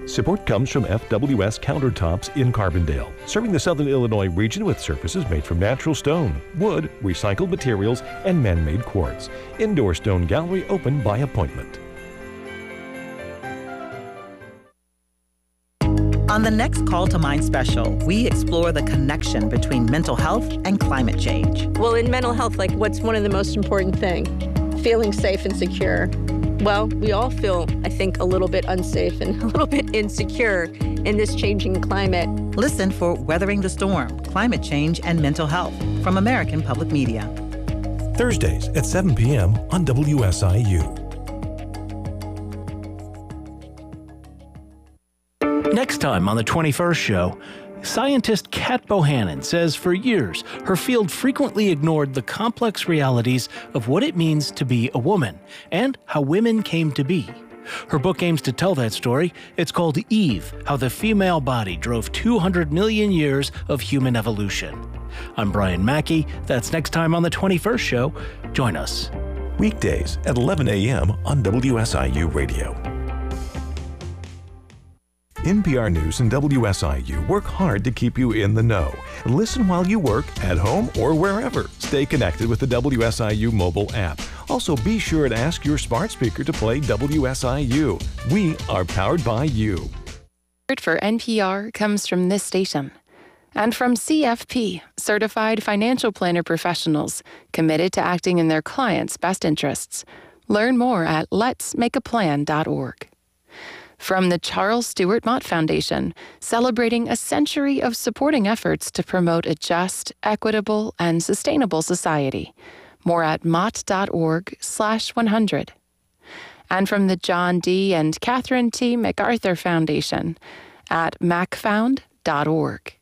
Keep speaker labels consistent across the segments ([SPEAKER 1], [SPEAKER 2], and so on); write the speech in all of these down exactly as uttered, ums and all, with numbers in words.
[SPEAKER 1] Support comes from F W S Countertops in Carbondale, serving the Southern Illinois region with surfaces made from natural stone, wood, recycled materials, and man-made quartz. Indoor stone gallery open by appointment.
[SPEAKER 2] On the next Call to Mind special, we explore the connection between mental health and climate change.
[SPEAKER 3] Well, in mental health, like what's one of the most important things? Feeling safe and secure. Well, we all feel, I think, a little bit unsafe and a little bit insecure in this changing climate.
[SPEAKER 2] Listen for Weathering the Storm, Climate Change and Mental Health from American Public Media.
[SPEAKER 1] Thursdays at seven p.m. on W S I U.
[SPEAKER 4] Next time on the twenty-first show, scientist Kat Bohannon says for years her field frequently ignored the complex realities of what it means to be a woman and how women came to be. Her book aims to tell that story. It's called Eve, How the Female Body Drove two hundred million Years of Human Evolution. I'm Brian Mackey. That's next time on the twenty-first show. Join us.
[SPEAKER 1] Weekdays at eleven a.m. on W S I U Radio. N P R News and W S I U work hard to keep you in the know. Listen while you work, at home, or wherever. Stay connected with the W S I U mobile app. Also, be sure to ask your smart speaker to play W S I U. We are powered by you.
[SPEAKER 5] Support for N P R comes from this station and from C F P, Certified Financial Planner Professionals, committed to acting in their clients' best interests. Learn more at lets make a plan dot org. From the Charles Stewart Mott Foundation, celebrating a century of supporting efforts to promote a just, equitable, and sustainable society. More at mott.org slash 100. And from the John D. and Catherine T. MacArthur Foundation at mac found dot org.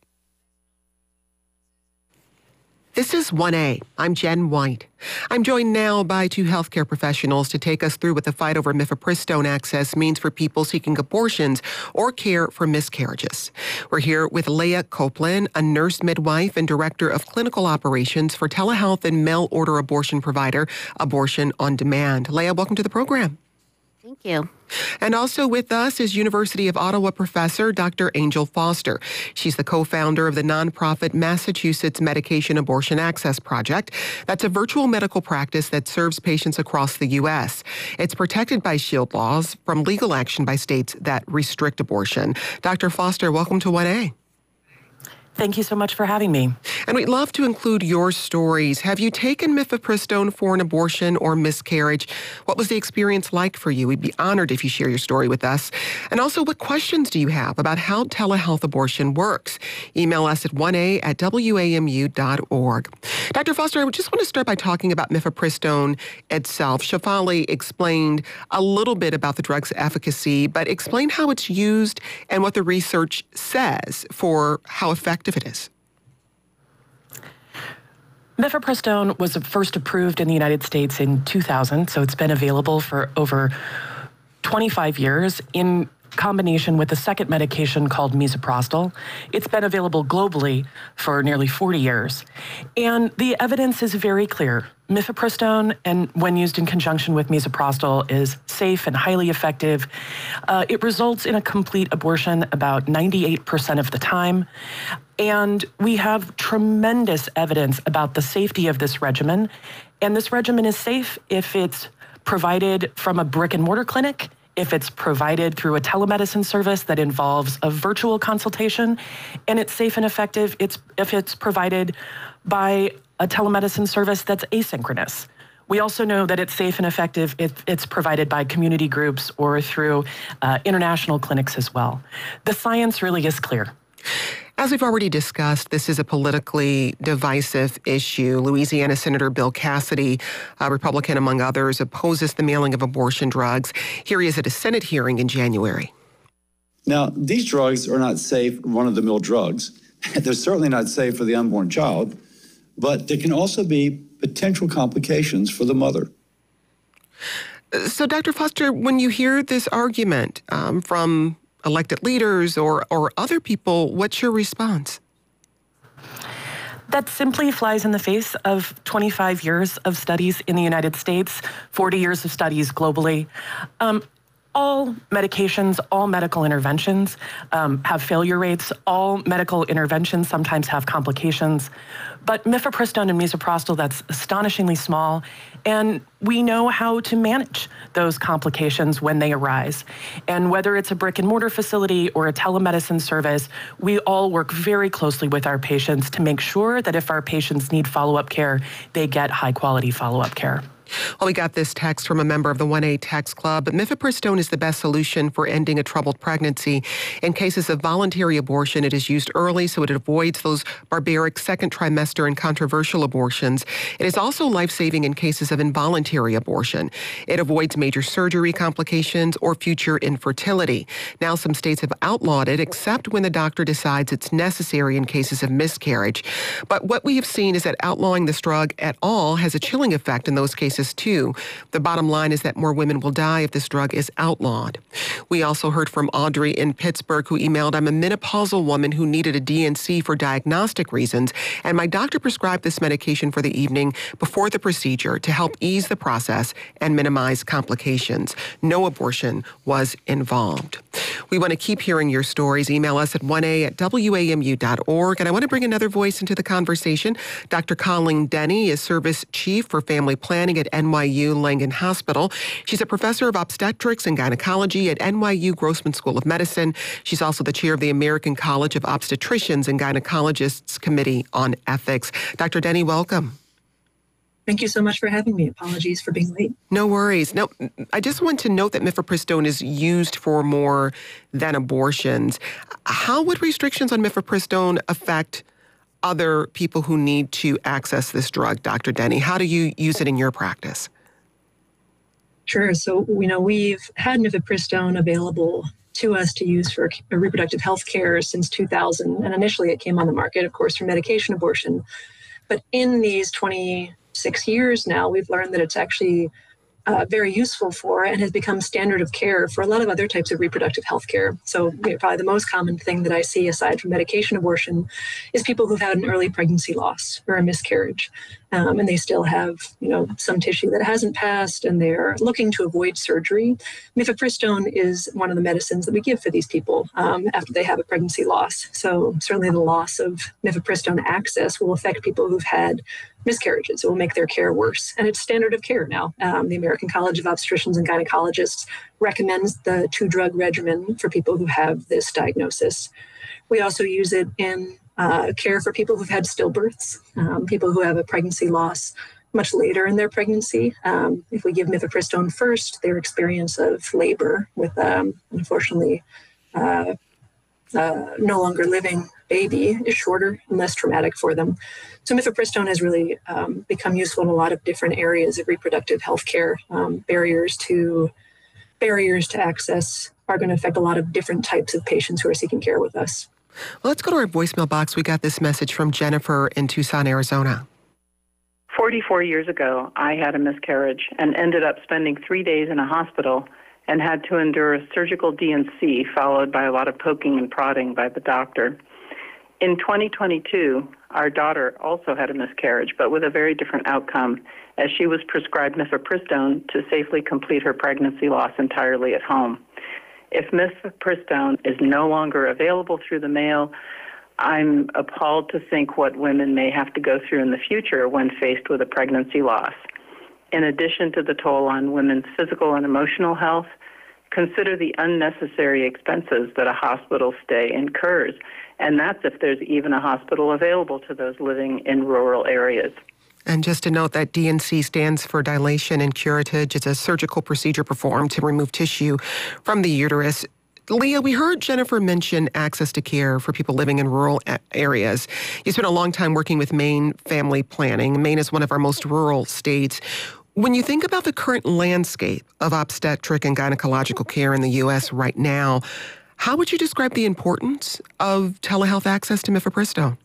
[SPEAKER 6] This is one A. I'm Jen White. I'm joined now by two healthcare professionals to take us through what the fight over mifepristone access means for people seeking abortions or care for miscarriages. We're here with Leah Copeland, a nurse midwife and director of clinical operations for telehealth and mail order abortion provider Abortion on Demand. Leah, welcome to the program.
[SPEAKER 7] Thank you.
[SPEAKER 6] And also with us is University of Ottawa professor Doctor Angel Foster. She's the co-founder of the nonprofit Massachusetts Medication Abortion Access Project. That's a virtual medical practice that serves patients across the U S. It's protected by SHIELD laws from legal action by states that restrict abortion. Doctor Foster, welcome to one A.
[SPEAKER 8] Thank you so much for having me.
[SPEAKER 6] And we'd love to include your stories. Have you taken mifepristone for an abortion or miscarriage? What was the experience like for you? We'd be honored if you share your story with us. And also, what questions do you have about how telehealth abortion works? Email us at one a at w a m u dot org. Doctor Foster, I just want to start by talking about mifepristone itself. Shefali explained a little bit about the drug's efficacy, but explain how it's used and what the research says for how effective it is.
[SPEAKER 8] Mifepristone was first approved in the United States in two thousand, so it's been available for over twenty-five years in combination with a second medication called misoprostol. It's been available globally for nearly forty years. And the evidence is very clear. Mifepristone, and when used in conjunction with misoprostol, is safe and highly effective. Uh, it results in a complete abortion about ninety-eight percent of the time. And we have tremendous evidence about the safety of this regimen. And this regimen is safe if it's provided from a brick and mortar clinic, if it's provided through a telemedicine service that involves a virtual consultation, and it's safe and effective it's, if it's provided by a telemedicine service that's asynchronous. We also know that it's safe and effective if it's provided by community groups or through uh, international clinics as well. The science really is clear.
[SPEAKER 6] As we've already discussed, this is a politically divisive issue. Louisiana Senator Bill Cassidy, a Republican among others, opposes the mailing of abortion drugs. Here he is at a Senate hearing in January.
[SPEAKER 9] Now, these drugs are not safe run-of-the-mill drugs. They're certainly not safe for the unborn child, but there can also be potential complications for the mother.
[SPEAKER 6] So, Doctor Foster, when you hear this argument um, from elected leaders or, or other people, what's your response?
[SPEAKER 8] That simply flies in the face of twenty-five years of studies in the United States, forty years of studies globally. Um, all medications, all medical interventions um, have failure rates. All medical interventions sometimes have complications. But mifepristone and misoprostol, that's astonishingly small, and we know how to manage those complications when they arise. And whether it's a brick and mortar facility or a telemedicine service, we all work very closely with our patients to make sure that if our patients need follow-up care, they get high-quality follow-up care.
[SPEAKER 6] Well, we got this text from a member of the one A Text Club. Mifepristone is the best solution for ending a troubled pregnancy. In cases of voluntary abortion, it is used early so it avoids those barbaric second trimester and controversial abortions. It is also life-saving in cases of involuntary abortion. It avoids major surgery complications or future infertility. Now, some states have outlawed it, except when the doctor decides it's necessary in cases of miscarriage. But what we have seen is that outlawing this drug at all has a chilling effect in those cases too. The bottom line is that more women will die if this drug is outlawed. We also heard from Audrey in Pittsburgh, who emailed, "I'm a menopausal woman who needed a D N C for diagnostic reasons, and my doctor prescribed this medication for the evening before the procedure to help ease the process and minimize complications. No abortion was involved." We want to keep hearing your stories. Email us at one a at w a m u dot org. And I want to bring another voice into the conversation. Doctor Colleen Denny is Service Chief for Family Planning at N Y U Langone Hospital. She's a professor of obstetrics and gynecology at N Y U Grossman School of Medicine. She's also the chair of the American College of Obstetricians and Gynecologists Committee on Ethics. Doctor Denny, welcome.
[SPEAKER 7] Thank you so much for having me. Apologies for being late.
[SPEAKER 6] No worries. No, I just want to note that mifepristone is used for more than abortions. How would restrictions on mifepristone affect other people who need to access this drug, Doctor Denny? How do you use it in your practice?
[SPEAKER 7] Sure. So, you know, we've had mifepristone available to us to use for reproductive health care since two thousand. And initially it came on the market, of course, for medication abortion. But in these twenty-six years now, we've learned that it's actually Uh, very useful for and has become standard of care for a lot of other types of reproductive health care. So you know, probably the most common thing that I see aside from medication abortion is people who've had an early pregnancy loss or a miscarriage. Um, and they still have, you know, some tissue that hasn't passed and they're looking to avoid surgery. Mifepristone is one of the medicines that we give for these people um, after they have a pregnancy loss. So certainly the loss of mifepristone access will affect people who've had miscarriages. It will make their care worse. And it's standard of care now. Um, the American College of Obstetricians and Gynecologists recommends the two-drug regimen for people who have this diagnosis. We also use it in uh, care for people who've had stillbirths, um, people who have a pregnancy loss much later in their pregnancy. Um, if we give mifepristone first, their experience of labor with, um, unfortunately, uh, uh, no longer living baby is shorter and less traumatic for them. So mifepristone has really um, become useful in a lot of different areas of reproductive health care. Um, barriers to barriers to access are going to affect a lot of different types of patients who are seeking care with us.
[SPEAKER 6] Well, let's go to our voicemail box. We got this message from Jennifer in Tucson, Arizona.
[SPEAKER 10] forty-four years ago, I had a miscarriage and ended up spending three days in a hospital and had to endure a surgical D N C followed by a lot of poking and prodding by the doctor. In twenty twenty-two, our daughter also had a miscarriage, but with a very different outcome, as she was prescribed mifepristone to safely complete her pregnancy loss entirely at home. If mifepristone is no longer available through the mail, I'm appalled to think what women may have to go through in the future when faced with a pregnancy loss. In addition to the toll on women's physical and emotional health, consider the unnecessary expenses that a hospital stay incurs, and that's if there's even a hospital available to those living in rural areas.
[SPEAKER 6] And just to note that D N C stands for dilation and curettage. It's a surgical procedure performed to remove tissue from the uterus. Leah, we heard Jennifer mention access to care for people living in rural areas. You spent a long time working with Maine Family Planning. Maine is one of our most rural states. When you think about the current landscape of obstetric and gynecological care in the U S right now, how would you describe the importance of telehealth access to mifepristone?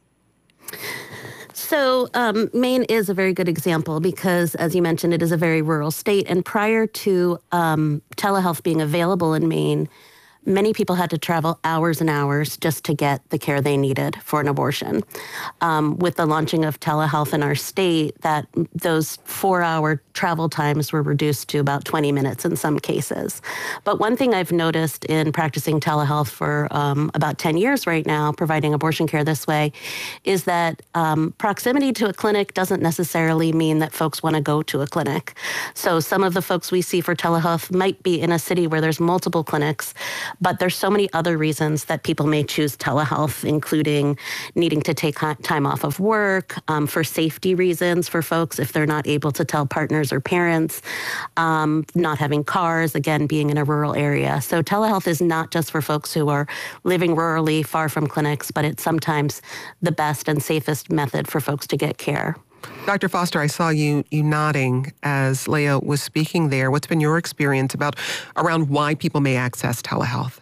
[SPEAKER 11] So um, Maine is a very good example because, as you mentioned, it is a very rural state. And prior to um, telehealth being available in Maine, many people had to travel hours and hours just to get the care they needed for an abortion. Um, with the launching of telehealth in our state, that those four-hour travel times were reduced to about twenty minutes in some cases. But one thing I've noticed in practicing telehealth for um, about ten years right now, providing abortion care this way, is that um, proximity to a clinic doesn't necessarily mean that folks want to go to a clinic. So some of the folks we see for telehealth might be in a city where there's multiple clinics, but there's so many other reasons that people may choose telehealth, including needing to take time off of work, um, for safety reasons for folks if they're not able to tell partners or parents, um, not having cars, again, being in a rural area. So telehealth is not just for folks who are living rurally, far from clinics, but it's sometimes the best and safest method for folks to get care.
[SPEAKER 6] Doctor Foster, I saw you you nodding as Leah was speaking there. What's been your experience about around why people may access telehealth?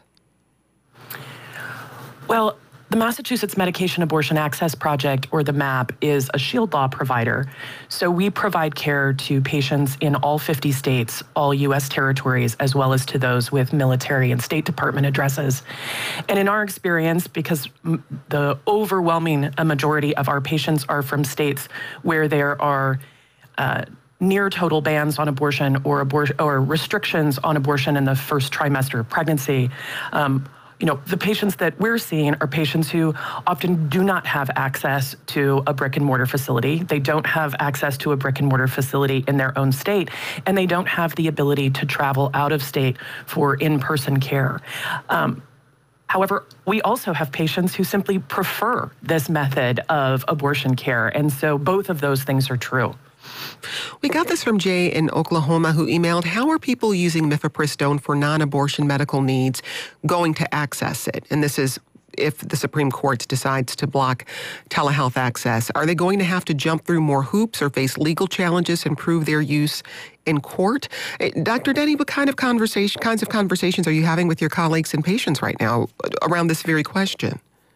[SPEAKER 8] Well, the Massachusetts Medication Abortion Access Project, or the MAP, is a Shield Law provider. So we provide care to patients in all fifty states, all U S territories, as well as to those with military and State Department addresses. And in our experience, because the overwhelming majority of our patients are from states where there are uh, near total bans on abortion or, abor- or restrictions on abortion in the first trimester of pregnancy, um, You know, the patients that we're seeing are patients who often do not have access to a brick and mortar facility. They don't have access to a brick and mortar facility in their own state, and they don't have the ability to travel out of state for in-person care. Um, However, we also have patients who simply prefer this method of abortion care, and so both of those things are true.
[SPEAKER 6] We got this from Jay in Oklahoma, who emailed, how are people using mifepristone for non-abortion medical needs going to access it? And this is if the Supreme Court decides to block telehealth access. Are they going to have to jump through more hoops or face legal challenges and prove their use in court? Doctor Denny, what kind of conversation, kinds of conversations are you having with your colleagues and patients right now around this very question?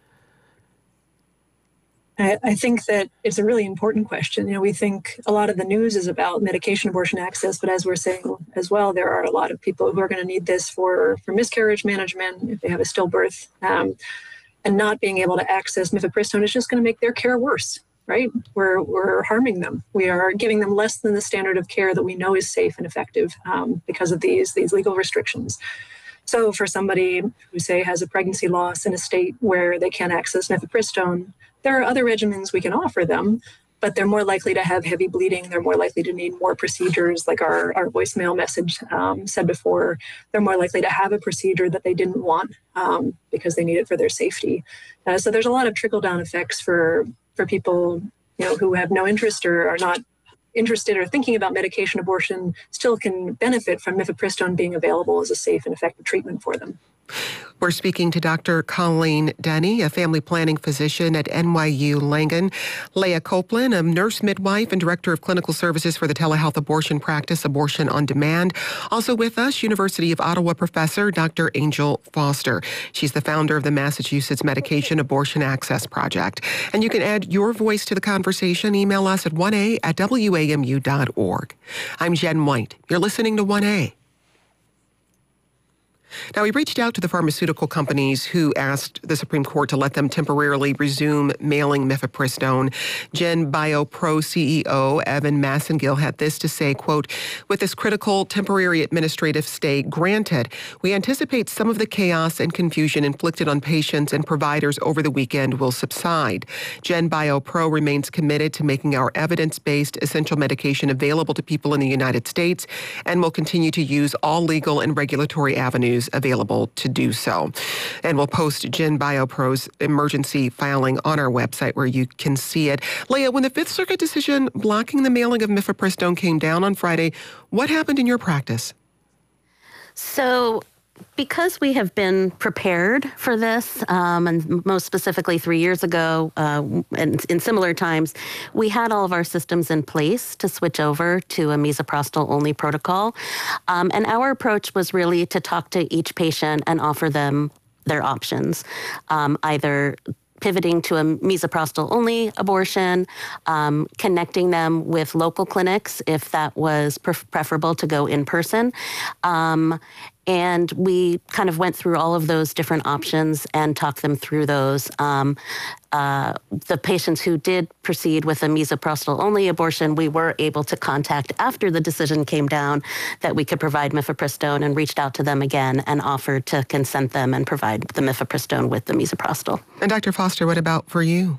[SPEAKER 7] I think that it's a really important question. You know, we think a lot of the news is about medication abortion access, but as we're saying as well, there are a lot of people who are going to need this for, for miscarriage management, if they have a stillbirth, um, and not being able to access mifepristone is just going to make their care worse, right? We're, we're harming them. We are giving them less than the standard of care that we know is safe and effective um, because of these, these legal restrictions. So for somebody who, say, has a pregnancy loss in a state where they can't access mifepristone, there are other regimens we can offer them, but they're more likely to have heavy bleeding. They're more likely to need more procedures, like our, our voicemail message um, said before. They're more likely to have a procedure that they didn't want um, because they need it for their safety. Uh, so there's a lot of trickle-down effects for, for people, you know, who have no interest or are not interested or thinking about medication abortion, still can benefit from mifepristone being available as a safe and effective treatment for them.
[SPEAKER 6] We're speaking to Doctor Colleen Denny, a family planning physician at N Y U Langone. Leah Copeland, a nurse midwife and director of clinical services for the telehealth abortion practice, Abortion on Demand. Also with us, University of Ottawa professor Doctor Angel Foster. She's the founder of the Massachusetts Medication Abortion Access Project. And you can add your voice to the conversation. Email us at one A at W A M U dot org. I'm Jen White. You're listening to one A. Now, we reached out to the pharmaceutical companies who asked the Supreme Court to let them temporarily resume mailing mifepristone. GenBioPro C E O Evan Massengill had this to say, quote, with this critical temporary administrative stay granted, we anticipate some of the chaos and confusion inflicted on patients and providers over the weekend will subside. GenBioPro remains committed to making our evidence-based essential medication available to people in the United States and will continue to use all legal and regulatory avenues available to do so. And we'll post GenBioPro's emergency filing on our website where you can see it. Leah, when the Fifth Circuit decision blocking the mailing of mifepristone came down on Friday, what happened in your practice?
[SPEAKER 11] So because we have been prepared for this, um, and most specifically three years ago, uh, and in similar times, we had all of our systems in place to switch over to a misoprostol-only protocol. Um, and our approach was really to talk to each patient and offer them their options, um, either pivoting to a misoprostol-only abortion, um, connecting them with local clinics if that was pref- preferable to go in person, um, And we kind of went through all of those different options and talked them through those. Um, uh, the patients who did proceed with a misoprostol-only abortion, we were able to contact after the decision came down that we could provide mifepristone, and reached out to them again and offered to consent them and provide the mifepristone with the misoprostol.
[SPEAKER 6] And Doctor Foster, what about for you?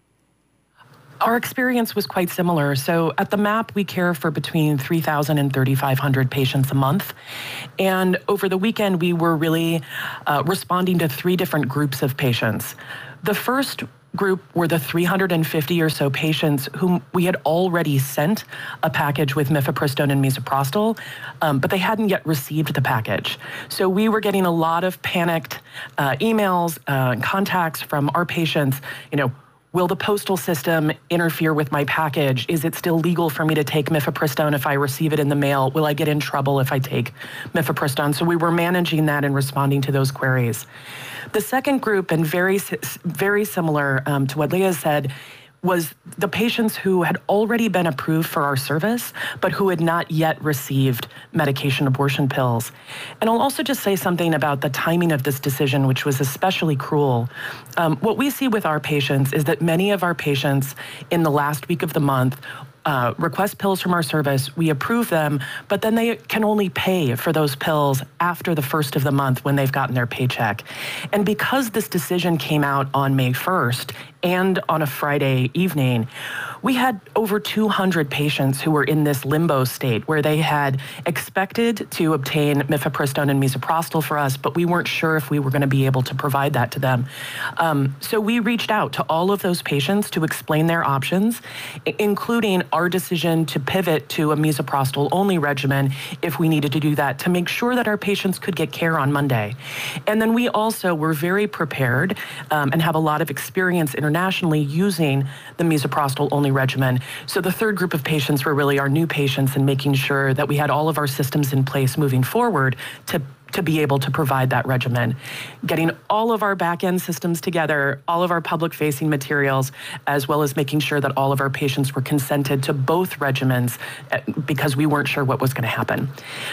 [SPEAKER 8] Our experience was quite similar. So at the M A P, we care for between three thousand and thirty-five hundred patients a month. And over the weekend, we were really uh, responding to three different groups of patients. The first group were the three hundred fifty or so patients whom we had already sent a package with mifepristone and misoprostol, um, but they hadn't yet received the package. So we were getting a lot of panicked uh, emails uh, and contacts from our patients, you know, will the postal system interfere with my package? Is it still legal for me to take mifepristone if I receive it in the mail? Will I get in trouble if I take mifepristone? So we were managing that and responding to those queries. The second group, and very, very similar um, to what Leah said, was the patients who had already been approved for our service, but who had not yet received medication abortion pills. And I'll also just say something about the timing of this decision, which was especially cruel. Um, what we see with our patients is that many of our patients in the last week of the month Uh, request pills from our service, we approve them, but then they can only pay for those pills after the first of the month when they've gotten their paycheck. And because this decision came out on May first and on a Friday evening, we had over two hundred patients who were in this limbo state where they had expected to obtain mifepristone and misoprostol for us, but we weren't sure if we were going to be able to provide that to them. Um, so we reached out to all of those patients to explain their options, including our decision to pivot to a misoprostol-only regimen if we needed to do that, to make sure that our patients could get care on Monday. And then we also were very prepared um, and have a lot of experience internationally using the misoprostol-only regimen. So the third group of patients were really our new patients, and making sure that we had all of our systems in place moving forward to to be able to provide that regimen. Getting all of our back-end systems together, all of our public-facing materials, as well as making sure that all of our patients were consented to both regimens because we weren't sure what was going to happen.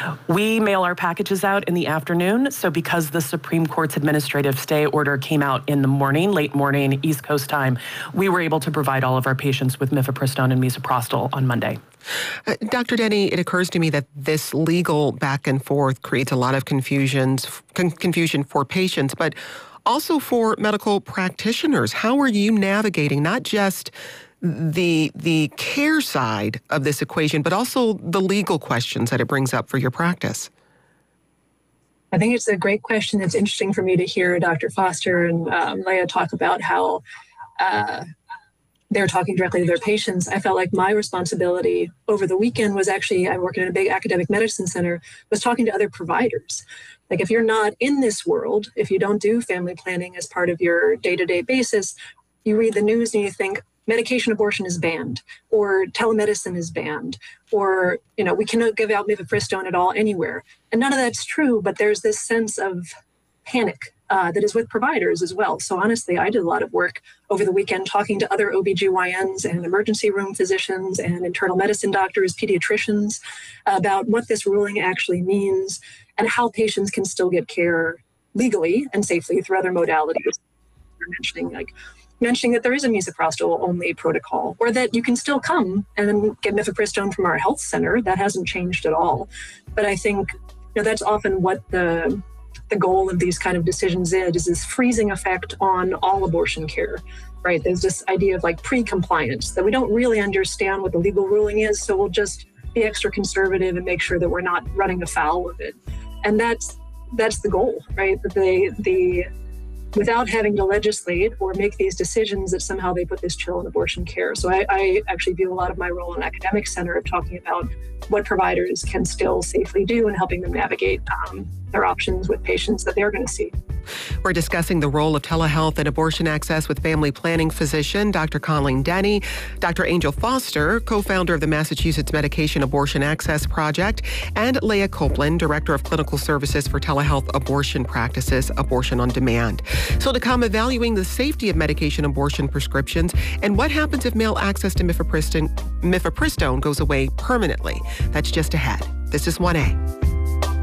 [SPEAKER 8] We mail our packages out in the afternoon, so because the Supreme Court's administrative stay order came out in the morning, late morning, East Coast time, we were able to provide all of our patients with mifepristone and misoprostol on Monday.
[SPEAKER 6] Uh, Doctor Denny, it occurs to me that this legal back and forth creates a lot of confusions, con- confusion for patients, but also for medical practitioners. How are you navigating not just the the care side of this equation, but also the legal questions that it brings up for your practice?
[SPEAKER 7] I think it's a great question. It's interesting for me to hear Doctor Foster and um, Leah talk about how uh, they're talking directly to their patients. I felt like my responsibility over the weekend was actually, I work in a big academic medicine center, was talking to other providers. Like if you're not in this world, if you don't do family planning as part of your day-to-day basis, you read the news and you think medication abortion is banned, or telemedicine is banned, or, you know, we cannot give out mifepristone at all anywhere. And none of that's true, but there's this sense of panic Uh, that is with providers as well. So honestly, I did a lot of work over the weekend talking to other O B G Y Ns and emergency room physicians and internal medicine doctors, pediatricians, about what this ruling actually means and how patients can still get care legally and safely through other modalities. You're mentioning like mentioning that there is a misoprostol-only protocol, or that you can still come and get mifepristone from our health center. That hasn't changed at all. But I think, you know, that's often what the the goal of these kind of decisions is, is this freezing effect on all abortion care, right? There's this idea of like pre-compliance, that we don't really understand what the legal ruling is, so we'll just be extra conservative and make sure that we're not running afoul of it. And that's that's the goal, right? That they, the, without having to legislate or make these decisions, that somehow they put this chill in abortion care. So I, I actually view a lot of my role in academic center of talking about what providers can still safely do and helping them navigate um, their options with patients that they're going to see.
[SPEAKER 6] We're discussing the role of telehealth and abortion access with family planning physician Doctor Colleen Denny, Doctor Angel Foster, co-founder of the Massachusetts Medication Abortion Access Project, and Leah Copeland, Director of Clinical Services for Telehealth Abortion Practices, Abortion on Demand. So to come, evaluating the safety of medication abortion prescriptions and what happens if male access to mifepristone, mifepristone goes away permanently. That's just ahead. This is one A.